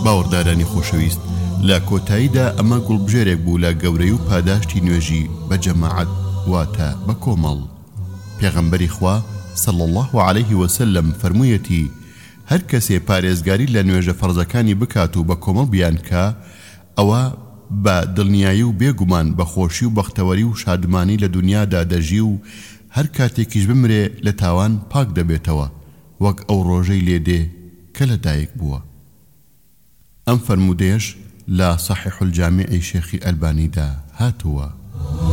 باوەڕدارانی خۆشەویست، لە کۆتاییدا ئەمە گوڵبژێرێک بوو لە گەورەی و پاداشتی نوێژی بە جەماعەت واتە بە کۆمەڵ. پێغەمبەری خوا صلی الله عليه وسلم فەرموویەتی هەر کەسێ پارێزگاری لە نوێژە فەرزەکانی بکات و بە کۆمەڵ بیان کە ئەوە بە دڵنیایی و بێگومان بە خۆشی و بەختەوەری و شادمانی لە دنیادا دەژی و هەر کاتێکیش بمرێ لە تاوان پاک دەبێتەوە وەک ئەو ڕۆژەی لێدێ کە لەدایک بووە. ئەم فەرمودەیەش لە صحیح الجامعی شێخی ئەلبانیدا هاتووە.